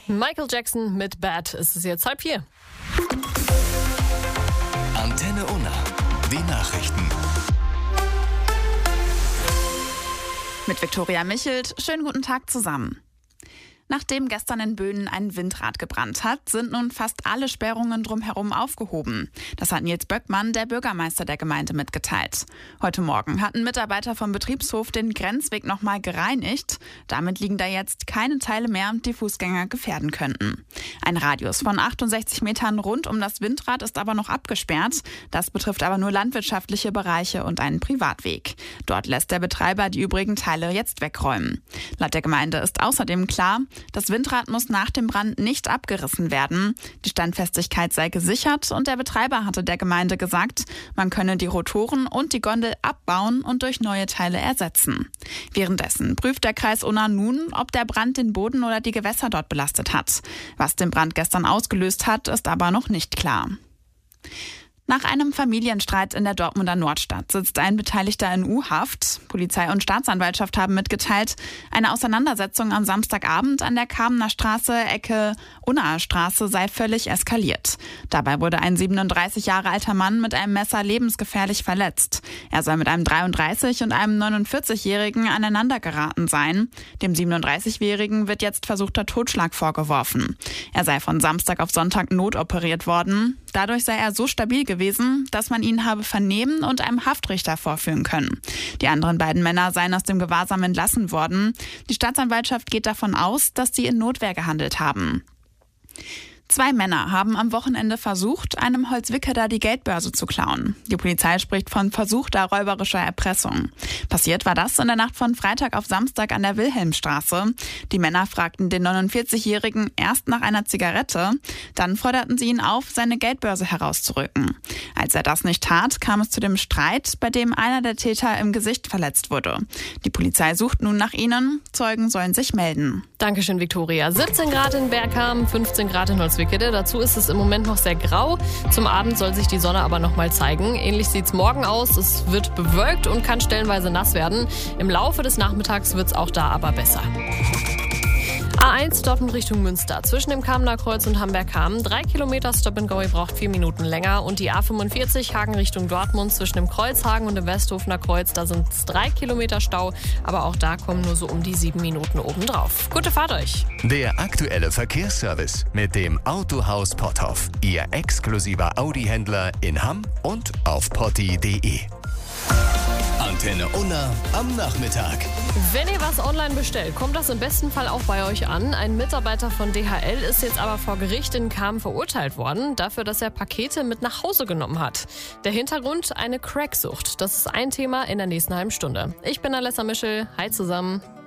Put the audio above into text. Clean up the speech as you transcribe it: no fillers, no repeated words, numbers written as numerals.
Michael Jackson mit Bad. Es ist jetzt 3:30. Antenne Unna. Die Nachrichten. Mit Viktoria Michelt. Schönen guten Tag zusammen. Nachdem gestern in Böhnen ein Windrad gebrannt hat, sind nun fast alle Sperrungen drumherum aufgehoben. Das hat Nils Böckmann, der Bürgermeister der Gemeinde, mitgeteilt. Heute Morgen hatten Mitarbeiter vom Betriebshof den Grenzweg nochmal gereinigt. Damit liegen da jetzt keine Teile mehr, die Fußgänger gefährden könnten. Ein Radius von 68 Metern rund um das Windrad ist aber noch abgesperrt. Das betrifft aber nur landwirtschaftliche Bereiche und einen Privatweg. Dort lässt der Betreiber die übrigen Teile jetzt wegräumen. Laut der Gemeinde ist außerdem klar, das Windrad muss nach dem Brand nicht abgerissen werden. Die Standfestigkeit sei gesichert und der Betreiber hatte der Gemeinde gesagt, man könne die Rotoren und die Gondel abbauen und durch neue Teile ersetzen. Währenddessen prüft der Kreis Unna nun, ob der Brand den Boden oder die Gewässer dort belastet hat. Was den Brand gestern ausgelöst hat, ist aber noch nicht klar. Nach einem Familienstreit in der Dortmunder Nordstadt sitzt ein Beteiligter in U-Haft. Polizei und Staatsanwaltschaft haben mitgeteilt, eine Auseinandersetzung am Samstagabend an der Kamener Straße, Ecke Unnaer Straße, sei völlig eskaliert. Dabei wurde ein 37 Jahre alter Mann mit einem Messer lebensgefährlich verletzt. Er soll mit einem 33- und einem 49-Jährigen aneinander geraten sein. Dem 37-Jährigen wird jetzt versuchter Totschlag vorgeworfen. Er sei von Samstag auf Sonntag notoperiert worden. Dadurch sei er so stabil gewesen, dass man ihn habe vernehmen und einem Haftrichter vorführen können. Die anderen beiden Männer seien aus dem Gewahrsam entlassen worden. Die Staatsanwaltschaft geht davon aus, dass sie in Notwehr gehandelt haben. 2 Männer haben am Wochenende versucht, einem Holzwickeler die Geldbörse zu klauen. Die Polizei spricht von versuchter räuberischer Erpressung. Passiert war das in der Nacht von Freitag auf Samstag an der Wilhelmstraße. Die Männer fragten den 49-Jährigen erst nach einer Zigarette, dann forderten sie ihn auf, seine Geldbörse herauszurücken. Als er das nicht tat, kam es zu dem Streit, bei dem einer der Täter im Gesicht verletzt wurde. Die Polizei sucht nun nach ihnen. Zeugen sollen sich melden. Dankeschön, Viktoria. 17 Grad in Bergkamen, 15 Grad in Holzwickede. Dazu ist es im Moment noch sehr grau. Zum Abend soll sich die Sonne aber noch mal zeigen. Ähnlich sieht es morgen aus. Es wird bewölkt und kann stellenweise nass werden. Im Laufe des Nachmittags wird es auch da aber besser. A1 Dortmund Richtung Münster. Zwischen dem Kamener Kreuz und Hamberg-Kamen 3 Kilometer Stop-and-Go, ihr braucht 4 Minuten länger. Und die A45 Hagen Richtung Dortmund zwischen dem Kreuzhagen und dem Westhofener Kreuz, da sind es 3 Kilometer Stau. Aber auch da kommen nur so um die 7 Minuten obendrauf. Gute Fahrt euch! Der aktuelle Verkehrsservice mit dem Autohaus Potthoff. Ihr exklusiver Audi-Händler in Hamm und auf potti.de. Antenne Unna am Nachmittag. Wenn ihr was online bestellt, kommt das im besten Fall auch bei euch an. Ein Mitarbeiter von DHL ist jetzt aber vor Gericht in Cham verurteilt worden, dafür, dass er Pakete mit nach Hause genommen hat. Der Hintergrund: eine Cracksucht. Das ist ein Thema in der nächsten halben Stunde. Ich bin Alessa Mischel. Hi zusammen.